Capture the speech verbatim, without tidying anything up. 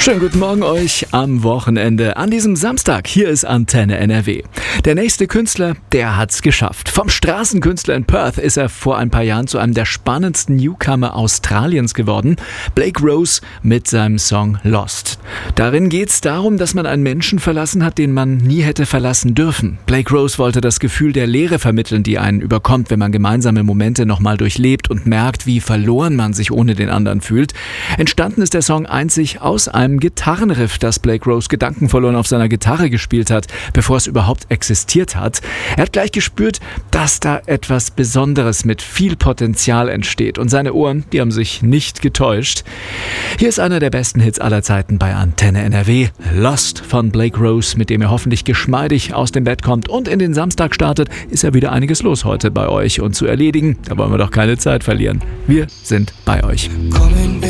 Schönen guten Morgen euch am Wochenende. An diesem Samstag, hier ist Antenne N R W. Der nächste Künstler, der hat's geschafft. Vom Straßenkünstler in Perth ist er vor ein paar Jahren zu einem der spannendsten Newcomer Australiens geworden. Blake Rose mit seinem Song Lost. Darin geht's darum, dass man einen Menschen verlassen hat, den man nie hätte verlassen dürfen. Blake Rose wollte das Gefühl der Leere vermitteln, die einen überkommt, wenn man gemeinsame Momente nochmal durchlebt und merkt, wie verloren man sich ohne den anderen fühlt. Entstanden ist der Song einzig aus einem Gitarrenriff, das Blake Rose gedankenverloren auf seiner Gitarre gespielt hat, bevor es überhaupt existiert hat. Er hat gleich gespürt, dass da etwas Besonderes mit viel Potenzial entsteht und seine Ohren, die haben sich nicht getäuscht. Hier ist einer der besten Hits aller Zeiten bei Antenne N R W, Lost von Blake Rose, mit dem er hoffentlich geschmeidig aus dem Bett kommt und in den Samstag startet. Ist ja wieder einiges los heute bei euch und zu erledigen, da wollen wir doch keine Zeit verlieren. Wir sind bei euch. Coming